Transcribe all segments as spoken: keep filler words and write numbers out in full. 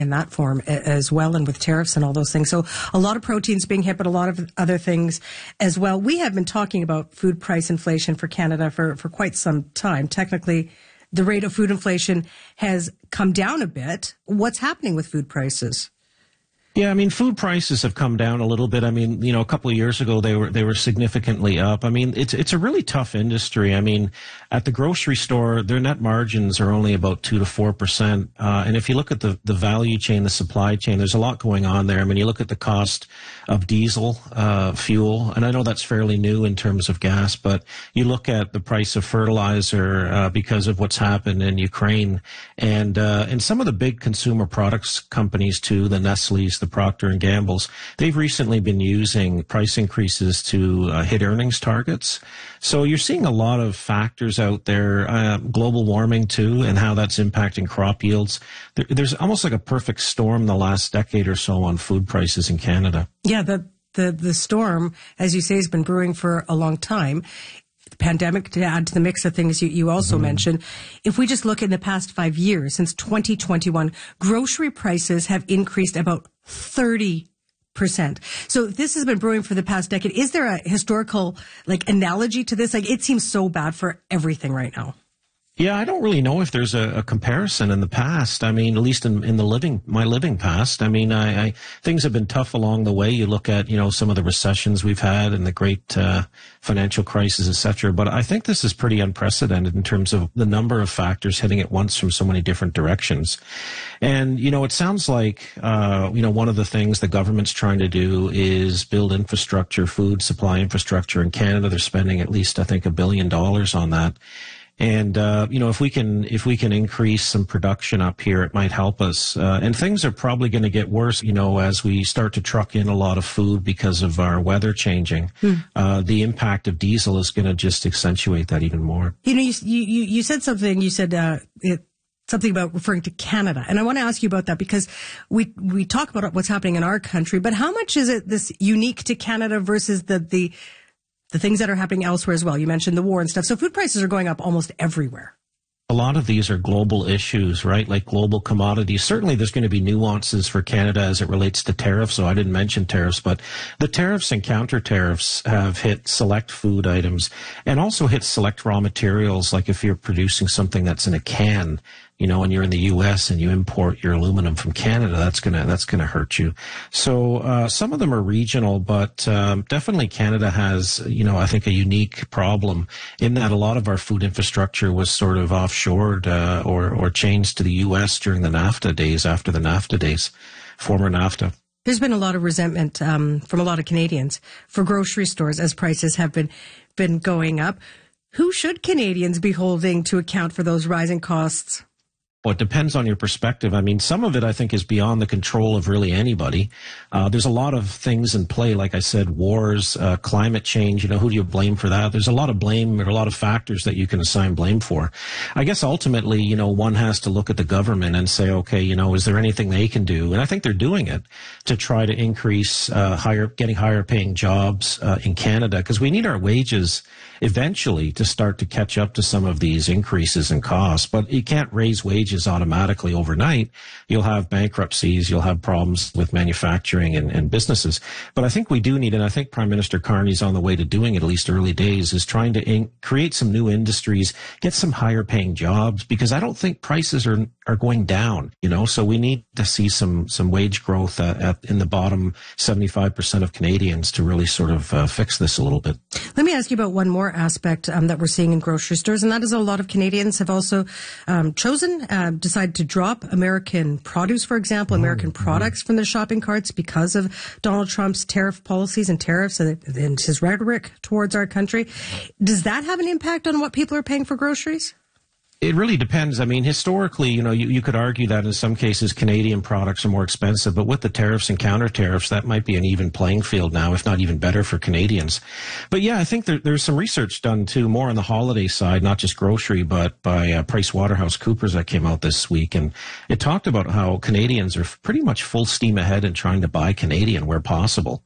in that form as well, and with tariffs and all those things. So a lot of proteins being hit, but a lot of other things as well. We have been talking about food price inflation for Canada for, for quite some time. Technically, the rate of food inflation has come down a bit. What's happening with food prices? Yeah, I mean, food prices have come down a little bit. I mean, you know, a couple of years ago, they were they were significantly up. I mean, it's it's a really tough industry. I mean, at the grocery store, their net margins are only about two to four percent. Uh, and if you look at the, the value chain, the supply chain, there's a lot going on there. I mean, you look at the cost of diesel uh, fuel, and I know that's fairly new in terms of gas, but you look at the price of fertilizer uh, because of what's happened in Ukraine, and uh, and some of the big consumer products companies too, the Nestle's, the Procter and Gamble's, they've recently been using price increases to uh, hit earnings targets. So you're seeing a lot of factors out there, uh, global warming too, and how that's impacting crop yields. There, there's almost like a perfect storm the last decade or so on food prices in Canada. Yeah, the the the storm, as you say, has been brewing for a long time. The pandemic to add to the mix of things you, you also mm-hmm. mentioned. If we just look in the past five years, since twenty twenty-one, grocery prices have increased about thirty percent. So this has been brewing for the past decade. Is there a historical like analogy to this? Like, it seems so bad for everything right now. Yeah, I don't really know if there's a, a comparison in the past. I mean, at least in, in the living, my living past. I mean, I, I, things have been tough along the way. You look at, you know, some of the recessions we've had and the great uh, financial crisis, et cetera. But I think this is pretty unprecedented in terms of the number of factors hitting at once from so many different directions. And, you know, it sounds like, uh, you know, one of the things the government's trying to do is build infrastructure, food supply infrastructure in Canada. They're spending at least, I think, a billion dollars on that. And, uh, you know, if we can, if we can increase some production up here, it might help us. Uh, and things are probably going to get worse, you know, as we start to truck in a lot of food because of our weather changing. Hmm. Uh, the impact of diesel is going to just accentuate that even more. You know, you, you, you said something, you said, uh, it, something about referring to Canada. And I want to ask you about that because we, we talk about what's happening in our country, but how much is it this unique to Canada versus the, the, the things that are happening elsewhere as well? You mentioned the war and stuff. So food prices are going up almost everywhere. A lot of these are global issues, right? Like global commodities. Certainly there's going to be nuances for Canada as it relates to tariffs. So I didn't mention tariffs, but the tariffs and counter tariffs have hit select food items and also hit select raw materials. Like if you're producing something that's in a can, you know, and you're in the U S and you import your aluminum from Canada, that's gonna that's gonna hurt you. So uh, some of them are regional, but um, definitely Canada has, you know, I think a unique problem in that a lot of our food infrastructure was sort of offshored uh, or or changed to the U S during the NAFTA days, after the NAFTA days, former NAFTA. There's been a lot of resentment um, from a lot of Canadians for grocery stores as prices have been been going up. Who should Canadians be holding to account for those rising costs? Well, it depends on your perspective. I mean, some of it, I think, is beyond the control of really anybody. Uh, there's a lot of things in play, like I said, wars, uh, climate change. You know, who do you blame for that? There's a lot of blame or a lot of factors that you can assign blame for. I guess ultimately, you know, one has to look at the government and say, okay, you know, is there anything they can do? And I think they're doing it to try to increase uh, higher, getting higher paying jobs uh, in Canada, because we need our wages eventually to start to catch up to some of these increases in costs. But you can't raise wages automatically overnight. You'll have bankruptcies, you'll have problems with manufacturing and, and businesses. But I think we do need, and I think Prime Minister Carney's on the way to doing it, at least early days, is trying to in, create some new industries, get some higher paying jobs, because I don't think prices are are going down, you know, so we need to see some some wage growth uh, at, in the bottom seventy-five percent of Canadians to really sort of uh, fix this a little bit. Let me ask you about one more aspect um, that we're seeing in grocery stores, and that is a lot of Canadians have also um, chosen, uh, decided to drop American produce, for example, American mm-hmm. products from their shopping carts because of Donald Trump's tariff policies and tariffs and, and his rhetoric towards our country. Does that have an impact on what people are paying for groceries? It really depends. I mean, historically, you know, you, you could argue that in some cases Canadian products are more expensive, but with the tariffs and counter tariffs, that might be an even playing field now, if not even better for Canadians. But yeah, I think there, there's some research done too, more on the holiday side, not just grocery, but by uh, PricewaterhouseCoopers that came out this week. And it talked about how Canadians are pretty much full steam ahead in trying to buy Canadian where possible.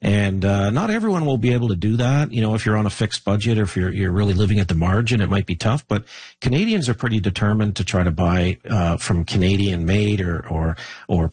And uh, not everyone will be able to do that. You know, if you're on a fixed budget or if you're you're really living at the margin, it might be tough. But Canadians are pretty determined to try to buy uh, from Canadian made or or or